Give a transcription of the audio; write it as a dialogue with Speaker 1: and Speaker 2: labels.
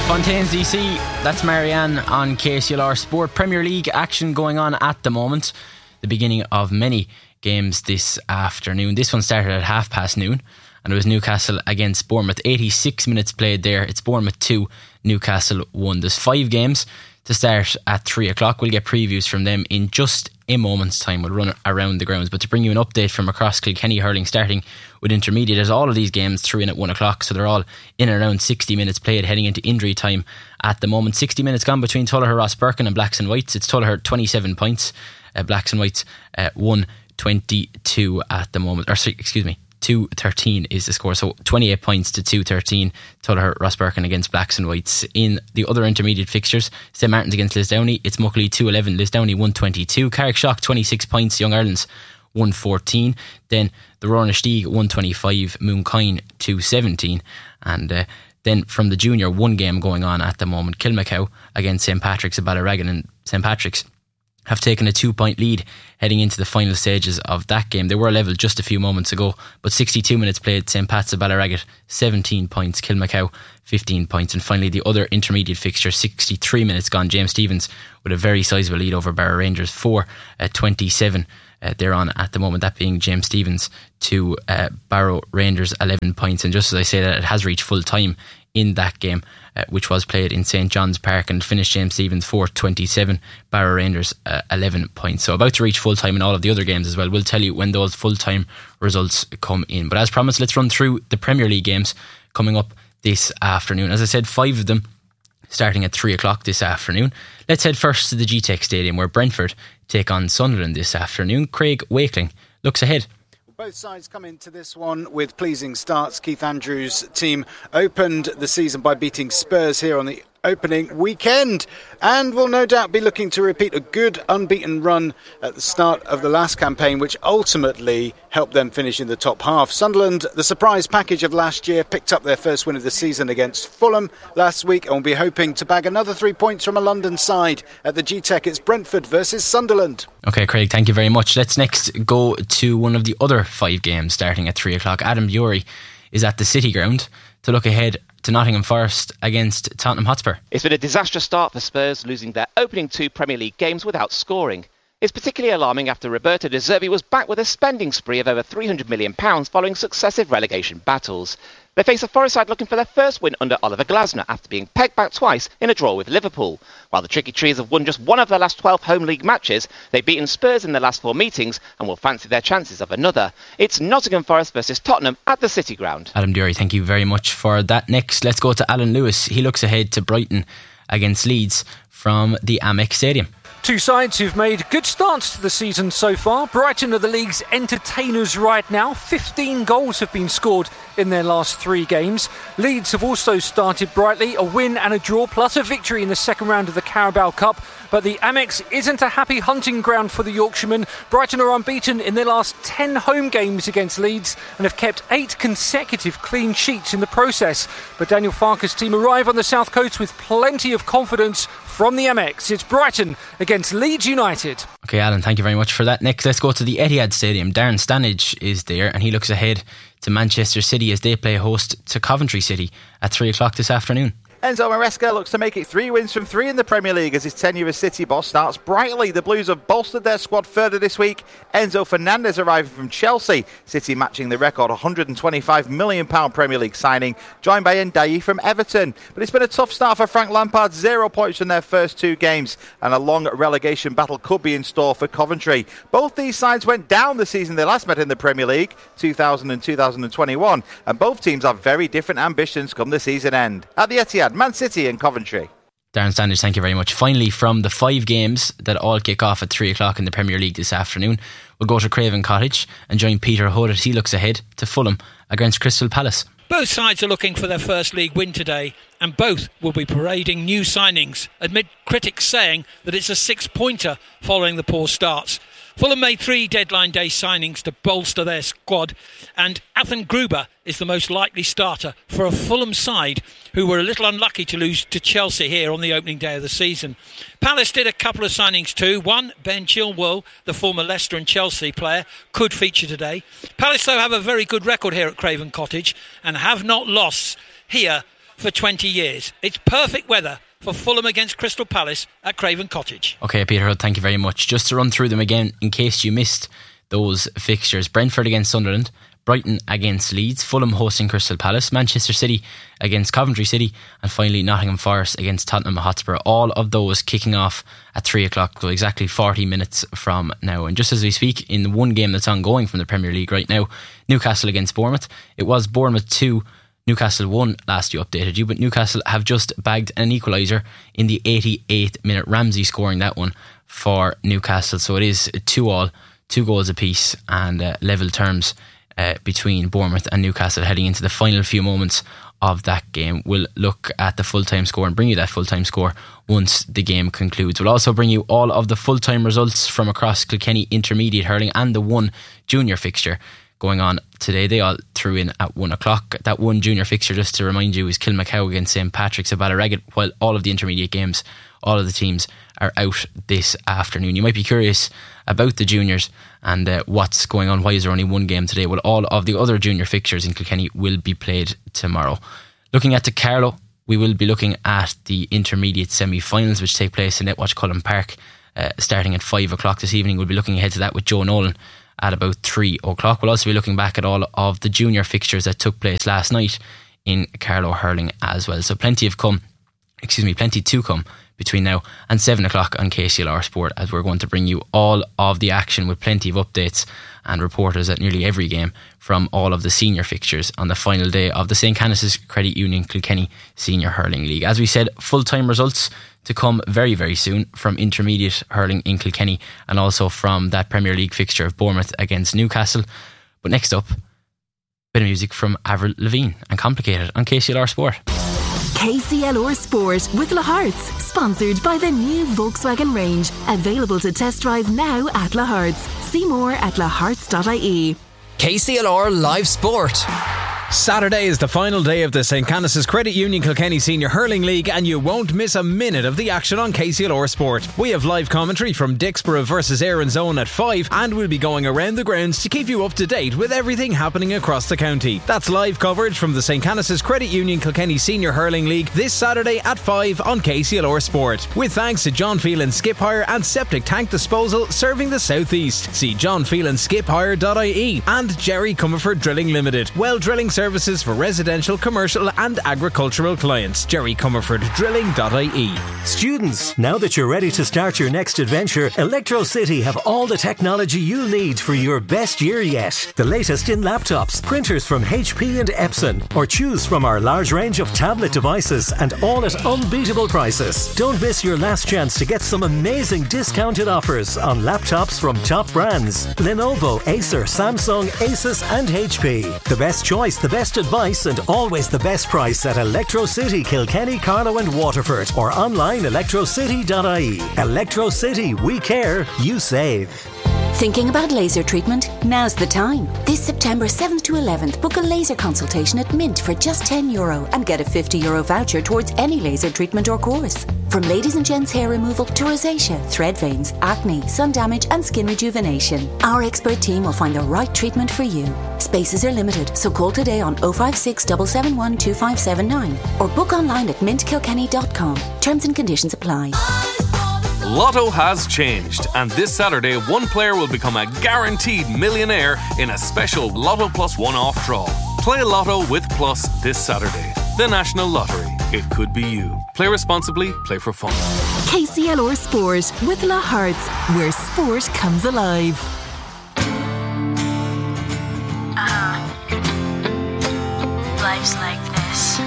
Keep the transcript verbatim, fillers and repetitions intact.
Speaker 1: Fontaine's D C, that's Marianne on K C L R Sport. Premier League action going on at the moment. The beginning of many games this afternoon. This one started at half past noon and it was Newcastle against Bournemouth. eighty-six minutes played there. It's Bournemouth two, Newcastle one. There's five games to start at three o'clock. We'll get previews from them in just a moment's time. We'll run around the grounds, but to bring you an update from across Kilkenny hurling, starting with intermediate, as all of these games threw in at one o'clock, so they're all in and around sixty minutes played, heading into injury time at the moment. sixty minutes gone between Tullogher Rossberkin and Blacks and Whites. It's Tullogher twenty-seven points, uh, Blacks and Whites uh, one twenty-two at the moment, or sorry, excuse me, two thirteen is the score, so twenty-eight points to two thirteen. Tullogher Rossberkin against Blacks and Whites. In the other intermediate fixtures, Saint Martin's against Lisdowney, it's Muckley two eleven, Lisdowney one twenty-two, Carrickshock twenty-six points, Young Ireland's one fourteen. Then the Roran Stieg one twenty-five, Mooncoin two seventeen. And uh, then from the junior, one game going on at the moment, Kilmacow against Saint Patrick's at Ballaragan, and Saint Patrick's have taken a two point lead heading into the final stages of that game. They were level just a few moments ago, but sixty-two minutes played, Saint Pat's at Ballaragan seventeen points, Kilmacow fifteen points. And finally the other intermediate fixture, sixty-three minutes gone, James Stephens with a very sizable lead over Barrow Rangers four twenty-seven. Uh, they're on at the moment, that being James Stephens to uh, Barrow Rangers eleven points. And just as I say that, it has reached full time in that game, uh, which was played in St John's Park, and finished James Stephens four twenty-seven, Barrow Rangers uh, eleven points. So about to reach full time in all of the other games as well. We'll tell you when those full time results come in. But as promised, let's run through the Premier League games coming up this afternoon. As I said, five of them starting at three o'clock this afternoon. Let's head first to the G TEC Stadium, where Brentford take on Sunderland this afternoon. Craig Wakeling looks ahead.
Speaker 2: Both sides come into this one with pleasing starts. Keith Andrews' team opened the season by beating Spurs here on the opening weekend, and will no doubt be looking to repeat a good unbeaten run at the start of the last campaign, which ultimately helped them finish in the top half. Sunderland, the surprise package of last year, picked up their first win of the season against Fulham last week, and will be hoping to bag another three points from a London side. At the G TEC, it's Brentford versus Sunderland.
Speaker 1: OK, Craig, thank you very much. Let's next go to one of the other five games starting at three o'clock. Adam Bury is at the City Ground to look ahead to Nottingham Forest against Tottenham Hotspur.
Speaker 3: It's been a disastrous start for Spurs, losing their opening two Premier League games without scoring. It's particularly alarming after Roberto De Zerbi was back with a spending spree of over three hundred million pounds following successive relegation battles. They face a Forest side looking for their first win under Oliver Glasner after being pegged back twice in a draw with Liverpool. While the Tricky Trees have won just one of their last twelve home league matches, they've beaten Spurs in their last four meetings and will fancy their chances of another. It's Nottingham Forest versus Tottenham at the City Ground.
Speaker 1: Adam Dury, thank you very much for that. Next, let's go to Alan Lewis. He looks ahead to Brighton against Leeds from the Amex Stadium.
Speaker 4: Two sides who've made good starts to the season so far. Brighton are the league's entertainers right now. fifteen goals have been scored in their last three games. Leeds have also started brightly, a win and a draw, plus a victory in the second round of the Carabao Cup. But the Amex isn't a happy hunting ground for the Yorkshiremen. Brighton are unbeaten in their last ten home games against Leeds and have kept eight consecutive clean sheets in the process. But Daniel Farke's team arrive on the South Coast with plenty of confidence from the Amex. It's Brighton against Leeds United.
Speaker 1: OK, Alan, thank you very much for that. Next, let's go to the Etihad Stadium. Darren Stanage is there and he looks ahead to Manchester City as they play host to Coventry City at three o'clock this afternoon.
Speaker 5: Enzo Maresca looks to make it three wins from three in the Premier League as his tenure as City boss starts brightly. The Blues have bolstered their squad further this week. Enzo Fernandez arriving from Chelsea. City matching the record one hundred twenty-five million pounds Premier League signing, joined by Ndiaye from Everton. But it's been a tough start for Frank Lampard. Zero points from their first two games, and a long relegation battle could be in store for Coventry. Both these sides went down the season they last met in the Premier League, two thousand and two thousand twenty-one, and both teams have very different ambitions come the season end. At the Etihad, Man City and Coventry.
Speaker 1: Darren Sanders, thank you very much. Finally, from the five games that all kick off at three o'clock in the Premier League this afternoon, we'll go to Craven Cottage and join Peter Hood as he looks ahead to Fulham against Crystal Palace.
Speaker 6: Both sides are looking for their first league win today, and both will be parading new signings, amid critics saying that it's a six-pointer following the poor starts. Fulham made three deadline day signings to bolster their squad, and Athan Gruber is the most likely starter for a Fulham side who were a little unlucky to lose to Chelsea here on the opening day of the season. Palace did a couple of signings too. One, Ben Chilwell, the former Leicester and Chelsea player, could feature today. Palace, though, have a very good record here at Craven Cottage and have not lost here for twenty years. It's perfect weather for Fulham against Crystal Palace at Craven Cottage.
Speaker 1: OK, Peter, thank you very much. Just to run through them again in case you missed those fixtures: Brentford against Sunderland, Brighton against Leeds, Fulham hosting Crystal Palace, Manchester City against Coventry City, and finally Nottingham Forest against Tottenham Hotspur. All of those kicking off at three o'clock, so exactly forty minutes from now. And just as we speak, in the one game that's ongoing from the Premier League right now, Newcastle against Bournemouth. It was Bournemouth two, Newcastle one last you updated you, but Newcastle have just bagged an equaliser in the eighty-eighth minute. Ramsey scoring that one for Newcastle. So it is two all, two goals apiece, and uh, level terms uh, between Bournemouth and Newcastle heading into the final few moments of that game. We'll look at the full-time score and bring you that full-time score once the game concludes. We'll also bring you all of the full-time results from across Kilkenny Intermediate Hurling and the one junior fixture going on today. They all threw in at one o'clock. That one junior fixture, just to remind you, is Kilmacow against Saint Patrick's of Ballaraggett, while all of the intermediate games, all of the teams are out this afternoon. You might be curious about the juniors and uh, what's going on. Why is there only one game today? Well, all of the other junior fixtures in Kilkenny will be played tomorrow. Looking at the Carlow, we will be looking at the intermediate semi-finals, which take place in Netwatch Cullen Park uh, starting at five o'clock this evening. We'll be looking ahead to that with Joe Nolan at about three o'clock. We'll also be looking back at all of the junior fixtures that took place last night in Carlow Hurling as well. So plenty of come, excuse me, plenty to come between now and seven o'clock on K C L R Sport, as we're going to bring you all of the action with plenty of updates and reporters at nearly every game from all of the senior fixtures on the final day of the Saint Canice's Credit Union Kilkenny Senior Hurling League. As we said, full-time results to come very, very soon from intermediate hurling in Kilkenny and also from that Premier League fixture of Bournemouth against Newcastle. But next up, a bit of music from Avril Lavigne and Complicated on K C L R Sport.
Speaker 7: K C L R Sport with La Hearts, sponsored by the new Volkswagen range, available to test drive now at La Hearts. See more at la hearts dot I E.
Speaker 8: K C L R Live Sport. Saturday is the final day of the Saint Canice's Credit Union Kilkenny Senior Hurling League, and you won't miss a minute of the action on K C L R Sport. We have live commentary from Dixborough versus Erin's Own at five, and we'll be going around the grounds to keep you up to date with everything happening across the county. That's live coverage from the Saint Canice's Credit Union Kilkenny Senior Hurling League this Saturday at five on K C L R Sport. With thanks to John Phelan Skip Hire and Septic Tank Disposal, serving the southeast. See john phelan skip hire dot I E and Jerry Comerford Drilling Limited. Well drilling services for residential, commercial and agricultural clients. jerry comerford drilling dot I E.
Speaker 9: Students, now that you're ready to start your next adventure, Electro City have all the technology you'll need for your best year yet. The latest in laptops, printers from H P and Epson, or choose from our large range of tablet devices, and all at unbeatable prices. Don't miss your last chance to get some amazing discounted offers on laptops from top brands: Lenovo, Acer, Samsung, Asus and H P. The best choice, the best advice and always the best price at Electro City, Kilkenny, Carlow and Waterford, or online electro city dot I E. Electro City, we care, you save.
Speaker 7: Thinking about laser treatment? Now's the time. This September seventh to eleventh, book a laser consultation at Mint for just ten euro and get a fifty euro voucher towards any laser treatment or course. From ladies and gents hair removal to rosacea, thread veins, acne, sun damage and skin rejuvenation, our expert team will find the right treatment for you. Spaces are limited, so call today on oh five six, seven seven one, two five seven nine or book online at mint kilkenny dot com. Terms and conditions apply.
Speaker 10: Lotto has changed, and this Saturday one player will become a guaranteed millionaire in a special Lotto Plus one-off draw. Play Lotto with Plus this Saturday. The National Lottery. It could be you. Play responsibly, play for fun.
Speaker 7: K C L R Sport with La Hearts, where sport comes alive.